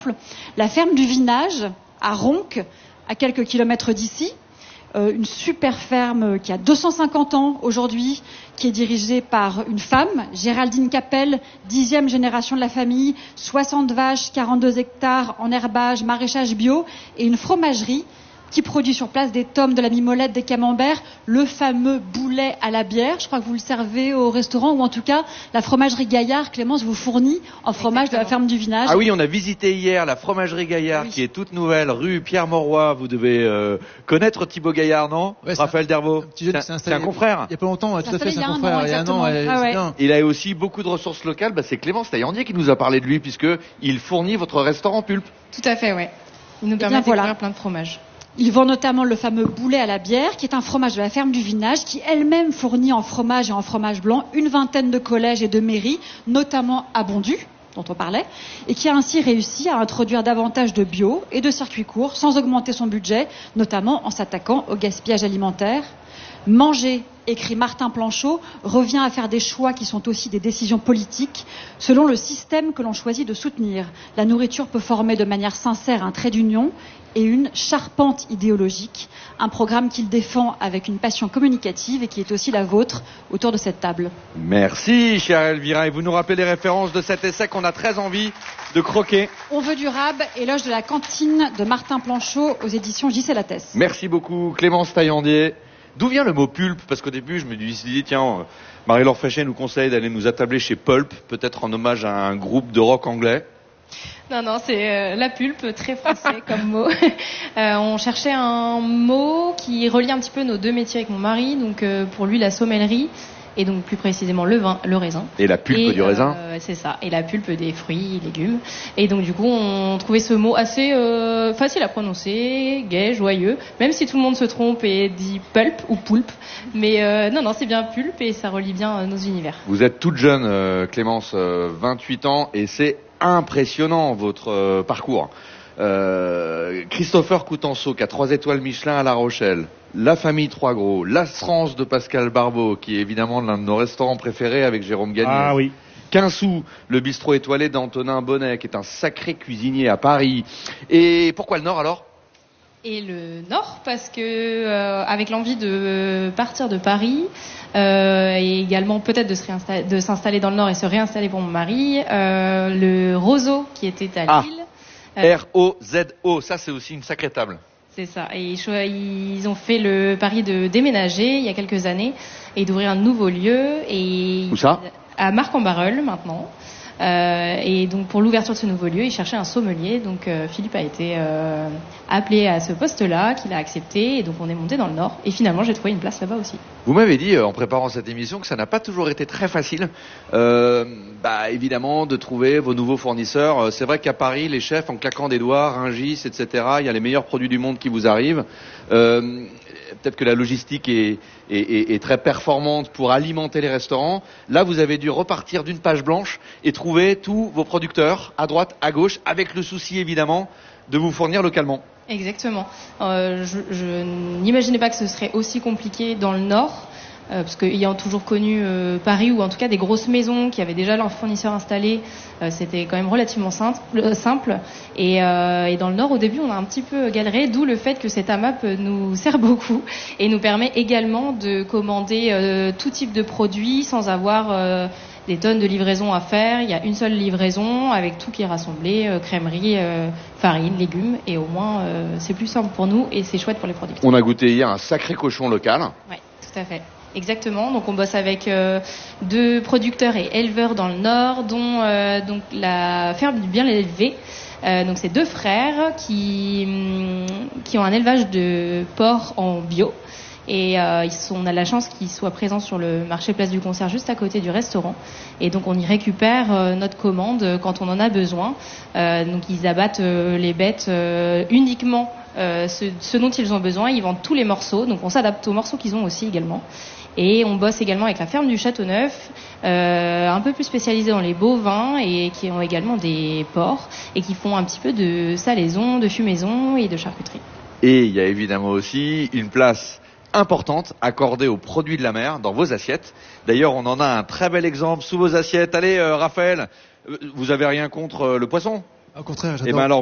La ferme du Vinage, à Ronques, à quelques kilomètres d'ici. Une super ferme qui a 250 ans aujourd'hui, qui est dirigée par une femme, Géraldine Capel, 10e génération de la famille, 60 vaches, 42 hectares en herbage, maraîchage bio, et une fromagerie qui produit sur place des tomes, de la mimolette, des camemberts, le fameux boulet à la bière. Je crois que vous le servez au restaurant, ou en tout cas, la fromagerie Gaillard, Clémence, vous fournit en fromage de la ferme du Vinage. Ah oui, on a visité hier la fromagerie Gaillard, qui est toute nouvelle, rue Pierre-Mauroy. Vous devez connaître Thibaut Gaillard, non? Ouais, Raphaël Dervaux. C'est un confrère. Il y a pas longtemps, tout à fait, c'est un confrère. Il y a un an, Il a aussi beaucoup de ressources locales. C'est Clémence Taillandier qui nous a parlé de lui, puisque il fournit votre restaurant Pulpe. Tout à fait, ouais. Il nous permet de découvrir plein de fromages. Il vend notamment le fameux boulet à la bière, qui est un fromage de la ferme du Vinage, qui elle-même fournit en fromage et en fromage blanc une vingtaine de collèges et de mairies, notamment à Bondu, dont on parlait, et qui a ainsi réussi à introduire davantage de bio et de circuits courts, sans augmenter son budget, notamment en s'attaquant au gaspillage alimentaire. Manger, écrit Martin Planchot, revient à faire des choix qui sont aussi des décisions politiques, selon le système que l'on choisit de soutenir. La nourriture peut former de manière sincère un trait d'union et une charpente idéologique, un programme qu'il défend avec une passion communicative et qui est aussi la vôtre autour de cette table. Merci, chère Elvira. Et vous nous rappelez les références de cet essai qu'on a très envie de croquer. On veut du rab, éloge de la cantine de Martin Planchot aux éditions J.C. Lattès. Merci beaucoup, Clémence Taillandier. D'où vient le mot pulpe? Parce qu'au début, je me suis dit, tiens, Marie-Laure Fréchet nous conseille d'aller nous attabler chez Pulp, peut-être en hommage à un groupe de rock anglais. Non, c'est la pulpe, très français comme mot. On cherchait un mot qui relie un petit peu nos deux métiers avec mon mari, donc pour lui la sommellerie, et donc plus précisément le vin, le raisin. Et la pulpe du raisin. C'est ça, et la pulpe des fruits, légumes. Et donc du coup, on trouvait ce mot assez facile à prononcer, gai, joyeux, même si tout le monde se trompe et dit pulp ou poulpe. Mais non, c'est bien pulpe et ça relie bien nos univers. Vous êtes toute jeune, Clémence, 28 ans, et c'est impressionnant votre parcours. Christopher Coutenceau qui a 3 étoiles Michelin à La Rochelle, La Famille Trois Gros, l'Astrance de Pascal Barbeau, qui est évidemment l'un de nos restaurants préférés avec Jérôme Gagné. Ah oui. Quinçou, le bistrot étoilé d'Antonin Bonnet, qui est un sacré cuisinier à Paris. Et pourquoi le Nord alors? Et le Nord, parce que avec l'envie de partir de Paris, et également peut-être de s'installer dans le Nord et se réinstaller pour mon mari, le Roseau qui était à Lille. R-O-Z-O, ça c'est aussi une sacrée table. C'est ça, et ils ont fait le pari de déménager il y a quelques années et d'ouvrir un nouveau lieu. Et où ça? À Marc-en-Barœul maintenant. Et donc pour l'ouverture de ce nouveau lieu, il cherchait un sommelier. Donc Philippe a été appelé à ce poste-là, qu'il a accepté. Et donc on est monté dans le Nord. Et finalement, j'ai trouvé une place là-bas aussi. Vous m'avez dit en préparant cette émission que ça n'a pas toujours été très facile, évidemment, de trouver vos nouveaux fournisseurs. C'est vrai qu'à Paris, les chefs, en claquant des doigts, Rungis, etc., il y a les meilleurs produits du monde qui vous arrivent. Peut-être que la logistique est très performante pour alimenter les restaurants. Là, vous avez dû repartir d'une page blanche et trouver tous vos producteurs à droite, à gauche, avec le souci évidemment de vous fournir localement. Exactement. Je n'imaginais pas que ce serait aussi compliqué dans le Nord. Parce qu'ayant toujours connu Paris, ou en tout cas des grosses maisons qui avaient déjà leurs fournisseurs installés, c'était quand même relativement simple. Et dans le Nord, au début, on a un petit peu galéré, d'où le fait que cette AMAP nous sert beaucoup et nous permet également de commander tout type de produits sans avoir des tonnes de livraison à faire. Il y a une seule livraison avec tout qui est rassemblé, crèmerie, farine, légumes, et au moins c'est plus simple pour nous et c'est chouette pour les producteurs. On a goûté hier un sacré cochon local. Oui, tout à fait. Exactement, donc on bosse avec 2 producteurs et éleveurs dans le Nord, dont donc la ferme du Bien Élevé. Donc c'est 2 frères qui ont un élevage de porc en bio. Et on a la chance qu'ils soient présents sur le marché Place du Concert juste à côté du restaurant. Et donc on y récupère notre commande quand on en a besoin. Donc ils abattent les bêtes uniquement ce dont ils ont besoin. Ils vendent tous les morceaux, donc on s'adapte aux morceaux qu'ils ont aussi également. Et on bosse également avec la ferme du Châteauneuf, un peu plus spécialisée dans les bovins et qui ont également des porcs et qui font un petit peu de salaison, de fumaison et de charcuterie. Et il y a évidemment aussi une place importante accordée aux produits de la mer dans vos assiettes. D'ailleurs, on en a un très bel exemple sous vos assiettes. Allez, Raphaël, vous avez rien contre le poisson? Au contraire, Eh j'adore. ben alors